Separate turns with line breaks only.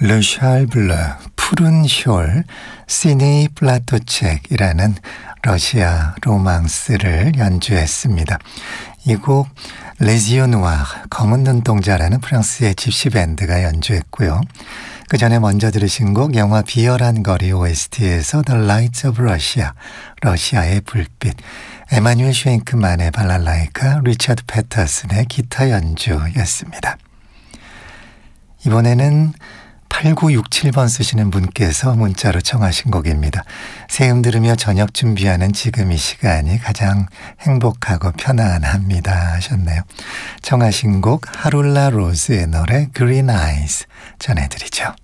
Le Ciel Bleu, 푸른 숄, 시니 플라토첵이라는 러시아 로망스를 연주했습니다. 이 곡 Les Yeux Noirs, 검은 눈동자라는 프랑스의 집시 밴드가 연주했고요. 그 전에 먼저 들으신 곡 영화 비열한 거리 OST에서 The Lights of Russia, 러시아의 불빛, 에마뉴엘 슈잉크만의 발랄라이카, 리처드 패터슨의 기타 연주였습니다. 이번에는 8967번 쓰시는 분께서 문자로 청하신 곡입니다. 새음 들으며 저녁 준비하는 지금 이 시간이 가장 행복하고 편안합니다 하셨네요. 청하신 곡 하룰라 로즈의 노래 Green Eyes 전해드리죠.